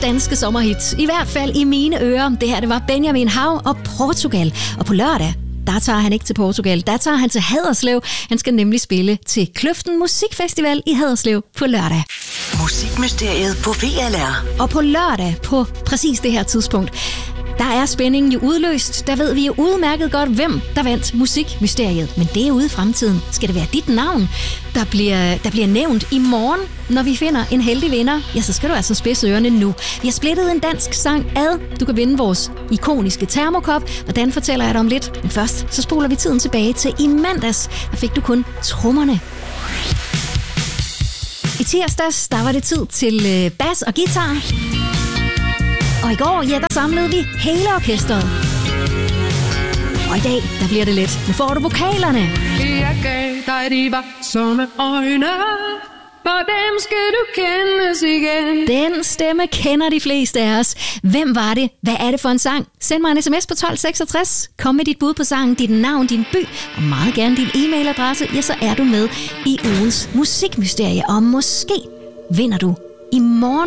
danske sommerhit. I hvert fald i mine ører. Det her, det var Benjamin Hav og Portugal. Og på lørdag, der tager han ikke til Portugal. Der tager han til Haderslev. Han skal nemlig spille til Kløften Musikfestival i Haderslev på lørdag. Musikmysteriet på VLR. Og på lørdag, på præcis det her tidspunkt, der er spændingen jo udløst. Der ved vi jo udmærket godt, hvem der vandt Musikmysteriet. Men det er ude i fremtiden. Skal det være dit navn, der bliver nævnt i morgen, når vi finder en heldig vinder? Ja, så skal du altså spidse ørerne nu. Vi har splittet en dansk sang ad. Du kan vinde vores ikoniske termokop. Hvordan fortæller jeg dig om lidt? Men først, så spoler vi tiden tilbage til i mandags. Der fik du kun trommerne. I tirsdags, der var det tid til bas og guitar. Og i går, ja, der samlede vi hele orkestret. Og i dag, der bliver det let. Nu får du vokalerne. Jeg gav dig de vaksomme øjne, for dem skal du kendes igen. Den stemme kender de fleste af os. Hvem var det? Hvad er det for en sang? Send mig en sms på 1266. Kom med dit bud på sangen, dit navn, din by og meget gerne din e-mailadresse. Ja, så er du med i ugens musikmysterie. Og måske vinder du i morgen.